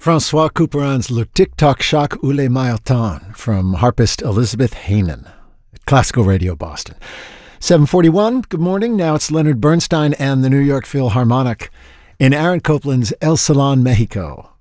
Francois Couperin's Le Tic-Toc Choc ou les Maillots from harpist Elizabeth Heynen at Classical Radio Boston. 7:41, good morning. Now it's Leonard Bernstein and the New York Philharmonic in Aaron Copland's El Salon, Mexico.